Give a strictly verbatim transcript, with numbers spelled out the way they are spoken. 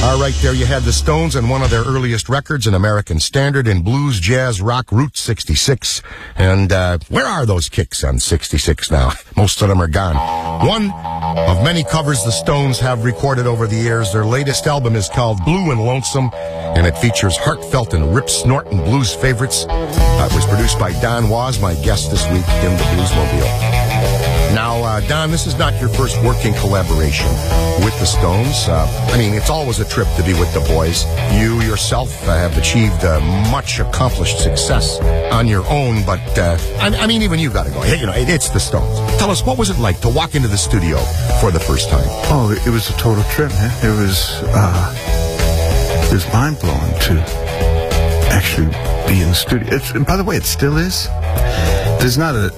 All right, there you had the Stones and one of their earliest records, an American standard in blues, jazz, rock, Route sixty-six. And uh, where are those kicks on sixty-six now? Most of them are gone. One of many covers the Stones have recorded over the years. Their latest album is called Blue and Lonesome, and it features heartfelt and rip-snorting blues favorites. Uh, it was produced by Don Was, my guest this week in the Bluesmobile. Now, uh, Don, this is not your first working collaboration with the Stones. Uh, I mean, it's always a trip to be with the boys. You yourself uh, have achieved uh, much accomplished success on your own, but uh, I, I mean, even you got to go. You know, it, it's the Stones. Tell us, what was it like to walk into the studio for the first time? Oh, it was a total trip, man. It was, uh, it was mind-blowing to actually be in the studio. It's, and by the way, it still is. There's not a